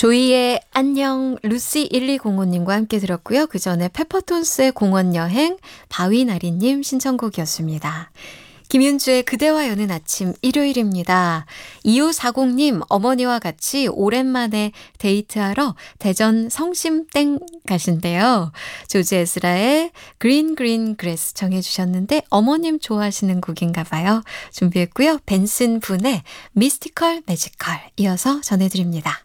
조이의 안녕 루시 1205님과 함께 들었고요. 그 전에 페퍼톤스의 공원여행 바위나리님 신청곡이었습니다. 김윤주의 그대와 여는 아침 일요일입니다. 2540님 어머니와 같이 오랜만에 데이트하러 대전 성심땡 가신대요. 조지 에스라의 그린 그린 그래스 정해 주셨는데 어머님 좋아하시는 곡인가 봐요. 준비했고요. 벤슨 분의 미스티컬 매지컬 이어서 전해드립니다.